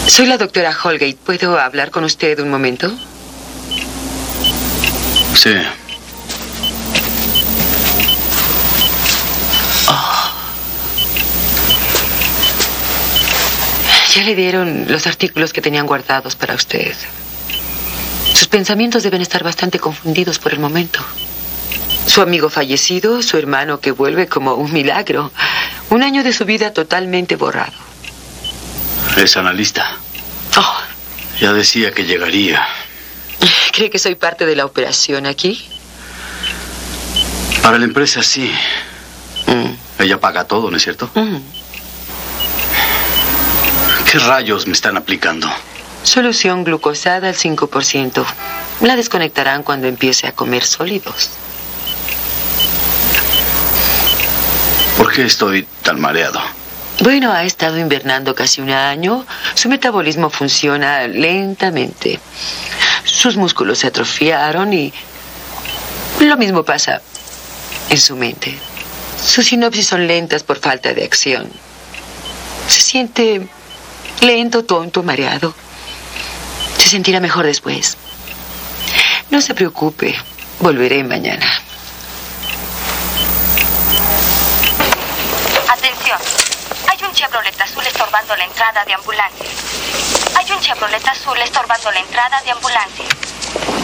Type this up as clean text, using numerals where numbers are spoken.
Soy la doctora Holgate. ¿Puedo hablar con usted un momento? Sí. Ya le dieron los artículos que tenían guardados para usted. Sus pensamientos deben estar bastante confundidos por el momento. Su amigo fallecido, su hermano que vuelve como un milagro. Un año de su vida totalmente borrado. Es analista. Oh, Ya decía que llegaría. ¿cree que soy parte de la operación aquí? Para la empresa, sí. Ella paga todo, ¿no es cierto? ¿Qué rayos me están aplicando? Solución glucosada al 5%. La desconectarán cuando empiece a comer sólidos. ¿Por qué estoy tan mareado? Bueno, ha estado invernando casi un año. Su metabolismo funciona lentamente. Sus músculos se atrofiaron y lo mismo pasa en su mente. Sus sinapsis son lentas por falta de acción. Se siente lento, tonto, mareado. Se sentirá mejor después. No se preocupe, volveré mañana. Atención, hay un Chevrolet azul estorbando la entrada de ambulancia. Hay un Chevrolet azul estorbando la entrada de ambulancia.